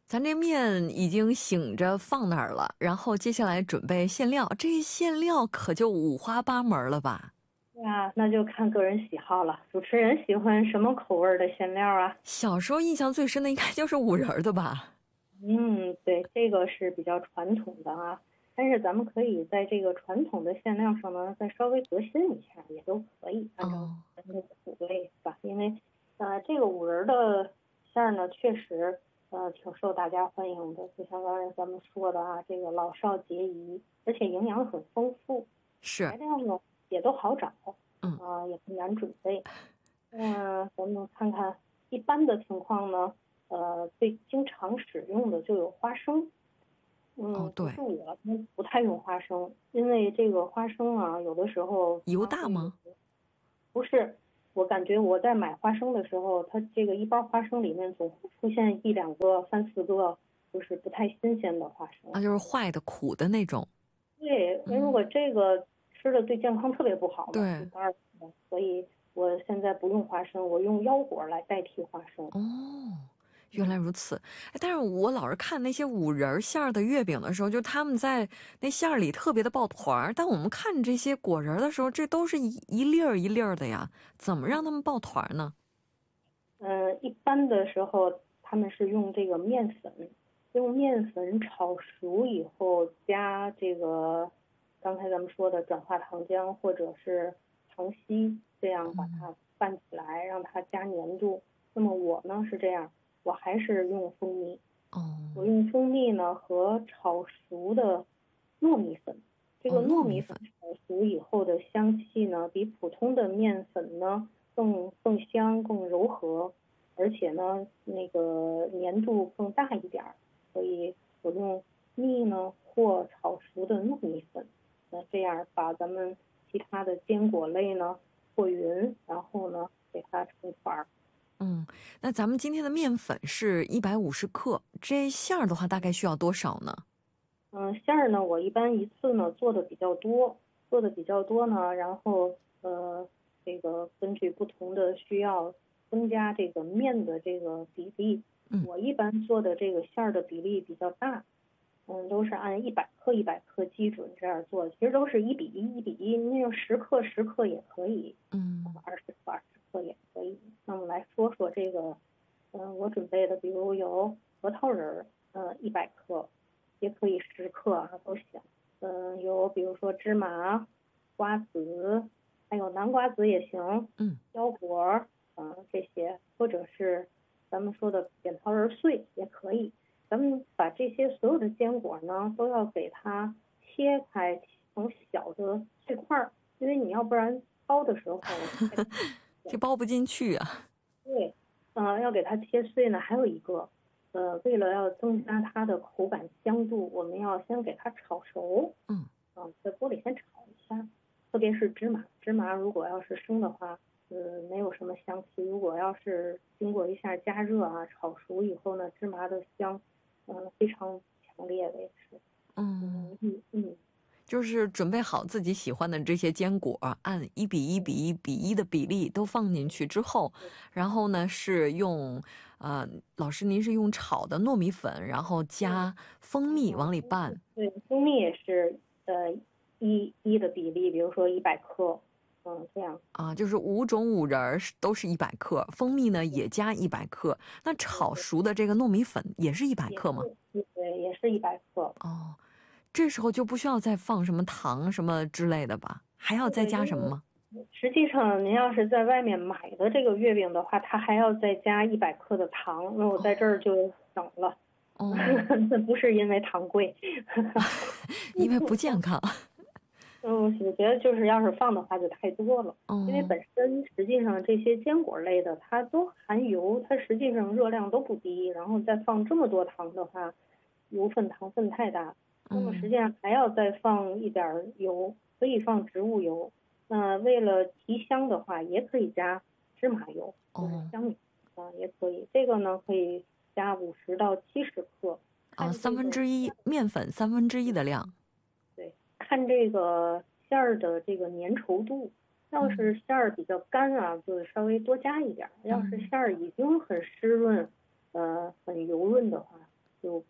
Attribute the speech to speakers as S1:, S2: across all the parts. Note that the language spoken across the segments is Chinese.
S1: 咱这面已经醒着放那儿了，然后接下来准备馅料，这馅料可就五花八门了吧？
S2: 呀，那就看个人喜好了。主持人喜欢什么口味的馅料啊？
S1: 小时候印象最深的应该就是五仁儿的吧？
S2: 对，这个是比较传统的啊。但是咱们可以在这个传统的馅料上呢，再稍微革新一下，也都可以，按照
S1: 哦，
S2: 咱们的口味是吧？因为这个五仁儿的馅儿呢，确实挺受大家欢迎的。就像刚才咱们说的啊，这个老少皆宜，而且营养很丰富，
S1: 是，
S2: 材料呢也都好找，
S1: 嗯，
S2: 也不难准备。咱们看看一般的情况呢，最经常使用的就有花生。
S1: 哦，对，
S2: 不是我不太用花生，因为这个花生啊，有的时候
S1: 油
S2: 它会有，
S1: 大吗？
S2: 不是，我感觉我在买花生的时候，它这个一包花生里面总会出现一两个、三四个，就是不太新鲜的花
S1: 啊，
S2: 生。
S1: 就是坏的、苦的那种。
S2: 对，因为如果这个吃的对健康特别不好嘛，一
S1: 对，
S2: 袋儿的，所以我现在不用花生，我用腰果来代替花生。
S1: 哦，原来
S2: 嗯。
S1: 如此。哎，但是我老是看那些五仁儿馅儿的月饼的时候，就他们在那馅儿里特别的抱团儿，但我们看这些果仁儿的时候，这都是一粒儿一粒儿的呀，怎么让他们抱团儿呢？
S2: 一般的时候他们是用这个面粉，用面粉炒熟以后加这个刚才咱们说的转化糖浆或者是糖稀，这样把它拌起来，让它加粘度。那么我呢是这样，我还是用蜂蜜，我
S1: 哦，
S2: 用蜂蜜呢和炒熟的糯米粉，这
S1: 哦，
S2: 个糯米粉
S1: 糯米粉。
S2: 炒熟以后的香气呢，比普通的面粉呢更香、更柔和，而且呢那个粘度更大一点儿，所以我用蜜呢或炒熟的糯米粉，那这样把咱们其他的坚果类呢和匀，然后呢给它成团儿。
S1: 嗯，那咱们今天的面粉是150克，这馅儿的话大概需要多少呢？
S2: 馅儿呢，我一般一次呢做的比较多呢，然后这个根据不同的需要增加这个面的这个比例。
S1: 嗯，
S2: 我一般做的这个馅儿的比例比较大，都是按100克基准这样做，其实都是1:1:1，那种10克也可以，
S1: 嗯，
S2: 20克也可以。那么来说说这个，我准备的，比如有核桃仁儿，100克，也可以10克啊，都行。有比如说芝麻、瓜子，还有南瓜子也行，
S1: 嗯，
S2: 腰果儿，这些，或者是咱们说的扁桃仁碎也可以。咱们把这些所有的坚果呢，都要给它切开成小的碎块儿，因为你要不然包的时候太大。
S1: 这包不进去啊。
S2: 对，要给它切碎呢，还有一个，为了要增加它的口感香度，我们要先给它炒熟，
S1: 嗯，
S2: 在锅里先炒一下，特别是芝麻，芝麻如果要是生的话，没有什么香气，如果要是经过一下加热啊，炒熟以后呢，芝麻的香，非常强烈的也是，
S1: 嗯，
S2: 嗯。
S1: 就是准备好自己喜欢的这些坚果，按1:1:1:1的比例都放进去之后，然后呢是用，老师您是用炒的糯米粉，然后加蜂蜜往里拌。
S2: 对，蜂蜜也是一的比例，比如说100克，这样。
S1: 啊，就是5种五仁儿都是100克，蜂蜜呢也加100克，那炒熟的这个糯米粉也是100克吗？
S2: 对，也是100克。
S1: 哦，这时候就不需要再放什么糖什么之类的吧？还要再
S2: 这个因为
S1: 加什么吗？
S2: 实际上您要是在外面买的这个月饼的话，它还要再加100克的糖，那我在这儿就省了。
S1: 哦，
S2: 那不是因为糖贵，
S1: 因为不健康。
S2: 我觉得就是要是放的话就太多了，因为
S1: 哦，
S2: 本身实际上这些坚果类的它都含油，它实际上热量都不低，然后再放这么多糖的话，油分糖分太大，那么实
S1: 嗯，
S2: 际上还要再放一点油，可以放植物油。那为了提香的话，也可以加芝麻油，就是
S1: 哦，
S2: 香油也可以。这个呢可以加50到70克，
S1: 啊，
S2: 看这个。
S1: 三分之一面粉1/3的量。
S2: 对，看这个馅儿的这个粘稠度，要是
S1: 嗯，
S2: 馅儿比较干啊，就稍微多加一点儿；要是
S1: 嗯，
S2: 馅儿已经很湿润，很油润的话，就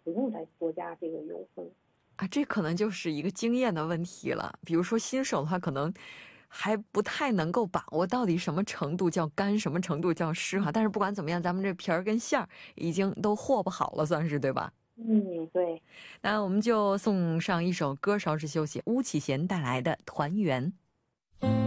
S2: 不用再多加这个油分。
S1: 啊，这可能就是一个经验的问题了。比如说新手的话，可能还不太能够把握到底什么程度叫干，什么程度叫湿哈。但是不管怎么样，咱们这皮儿跟馅儿已经都和不好了，算是对吧？
S2: 对。
S1: 那我们就送上一首歌，稍事休息，巫启贤带来的《团圆》。